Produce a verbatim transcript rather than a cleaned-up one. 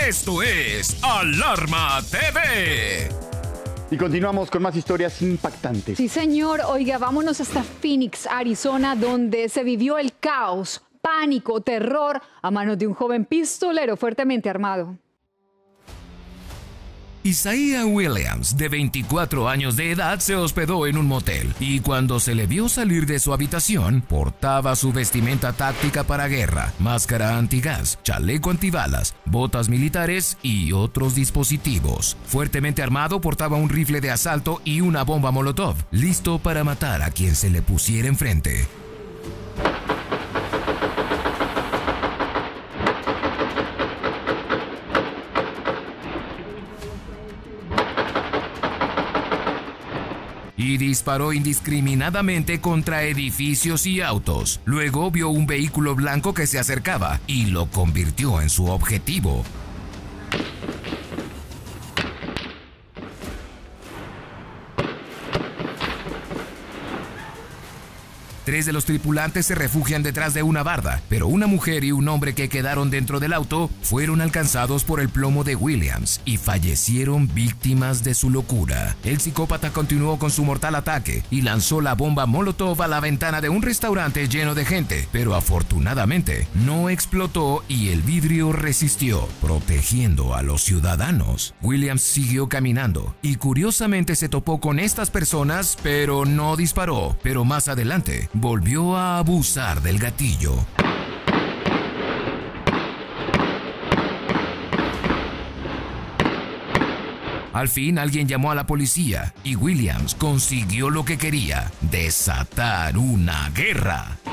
Esto es Alarma T V. Y continuamos con más historias impactantes. Sí, señor. Oiga, vámonos hasta Phoenix, Arizona, donde se vivió el caos, pánico, terror a manos de un joven pistolero fuertemente armado. Isaiah Williams, de veinticuatro años de edad, se hospedó en un motel y cuando se le vio salir de su habitación, portaba su vestimenta táctica para guerra, máscara antigás, chaleco antibalas, botas militares y otros dispositivos. Fuertemente armado, portaba un rifle de asalto y una bomba molotov, listo para matar a quien se le pusiera enfrente. Y disparó indiscriminadamente contra edificios y autos. Luego vio un vehículo blanco que se acercaba y lo convirtió en su objetivo. Tres de los tripulantes se refugian detrás de una barda, pero una mujer y un hombre que quedaron dentro del auto fueron alcanzados por el plomo de Williams y fallecieron víctimas de su locura. El psicópata continuó con su mortal ataque y lanzó la bomba molotov a la ventana de un restaurante lleno de gente, pero afortunadamente no explotó y el vidrio resistió, protegiendo a los ciudadanos. Williams siguió caminando y curiosamente se topó con estas personas, pero no disparó. Pero más adelante volvió a abusar del gatillo. Al fin alguien llamó a la policía y Williams consiguió lo que quería: desatar una guerra.